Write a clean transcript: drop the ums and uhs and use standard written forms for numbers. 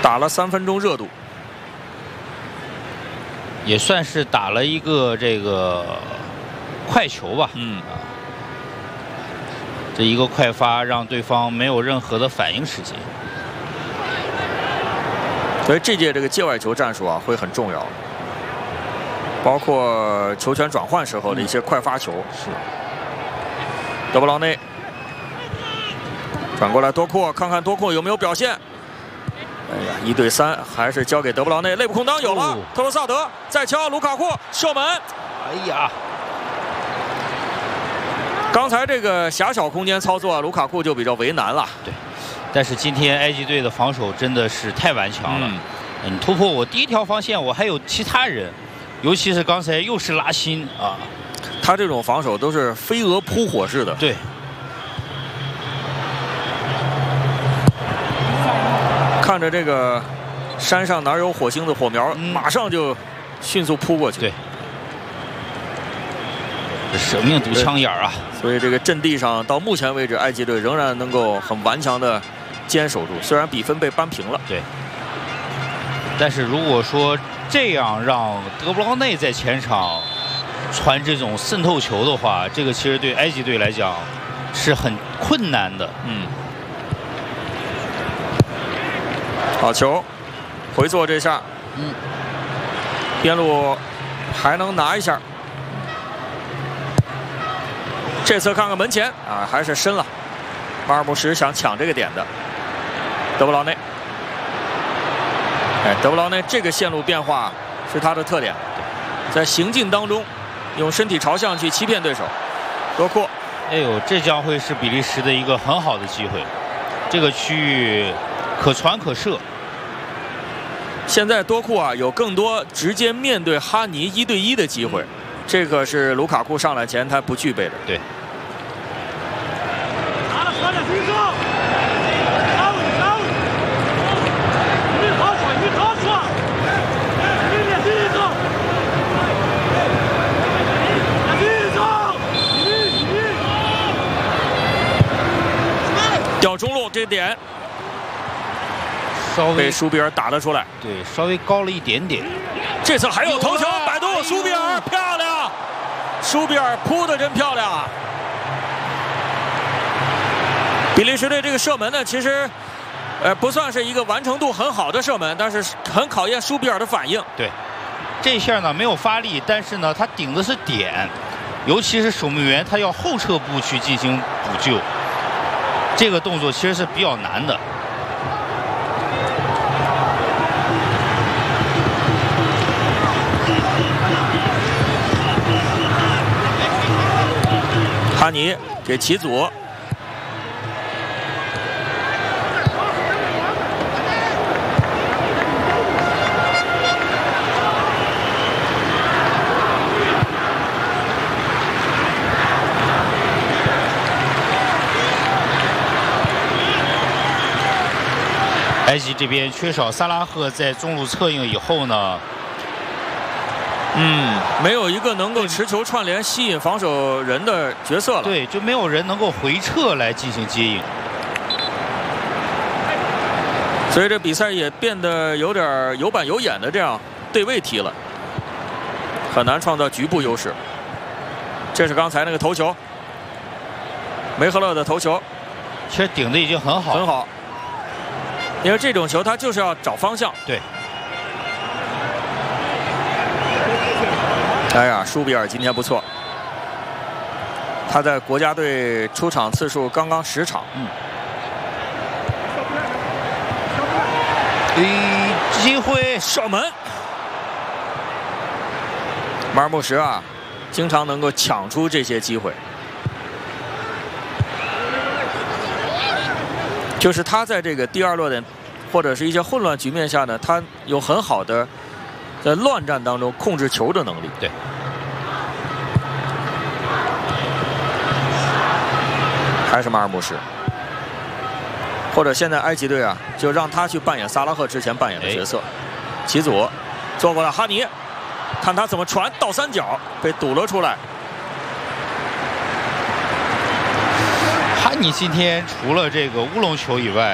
打了3分钟热度， 也算是打了一个这个快球吧。这一个快发让对方没有任何的反应时间。 所以这届这个界外球战术啊会很重要，包括球权转换时候的一些快发球。 是。 德布劳内转过来，多库看看多库有没有表现。哎呀，1对3，还是交给德布劳内，内部空当有了，特罗萨德再敲卢卡库射门。 哎呀！ 刚才这个狭小空间操作，卢卡库就比较为难了。 对，但是今天埃及队的防守真的是太顽强了。你突破我第一条防线，我还有其他人，尤其是刚才又是拉辛啊， 他这种防守都是飞蛾扑火式的。 对。 看着这个山上哪有火星子火苗，马上就迅速扑过去。 对。 舍命堵枪眼啊！ 所以这个阵地上到目前为止，埃及队仍然能够很顽强的坚守住，虽然比分被扳平了。 对。但是如果说这样让德布劳内在前场传这种渗透球的话，这个其实对埃及队来讲是很困难的。 好球，回做这下，边路还能拿一下。 这次看看门前啊，还是深了。马尔穆什想抢这个点的，德布劳内。哎，德布劳内这个线路变化是他的特点，在行进当中用身体朝向去欺骗对手。多库， 哎呦，这将会是比利时的一个很好的机会，这个区域可传可射。 现在多库啊有更多直接面对哈尼1对1的机会。 这个是卢卡库上来前他不具备的。 对。 掉中路这点， 稍微被舒比尔打了出来。 对，稍微高了一点点。 这次还有头球，摆渡舒比尔漂亮。 舒比尔扑的真漂亮啊！比利时队这个射门呢，其实，不算是一个完成度很好的射门，但是很考验舒比尔的反应。 对，这下呢没有发力，但是呢他顶的是点，尤其是守门员他要后撤步去进行补救，这个动作其实是比较难的。 哈尼给齐祖， 埃及这边缺少萨拉赫在中路策应以后呢。 没有一个能够持球串联、吸引防守人的角色了。 对，就没有人能够回撤来进行接应， 所以这比赛也变得有点有板有眼的这样对位踢了，很难创造局部优势。这是刚才那个头球，梅赫勒的头球， 其实顶的已经很好， 很好。因为这种球他就是要找方向。 对。 哎呀，舒比尔今天不错，他在国家队出场次数刚刚10场。 机会射门，马尔穆什啊，经常能够抢出这些机会。就是他在这个第2落点或者是一些混乱局面下呢，他有很好的。 在乱战当中控制球的能力， 对， 还是马尔穆什，或者现在埃及队啊，就让他去扮演萨拉赫之前扮演的角色。齐祖做过来，哈尼，看他怎么传倒3角，被堵了出来。 哈尼今天除了这个乌龙球以外。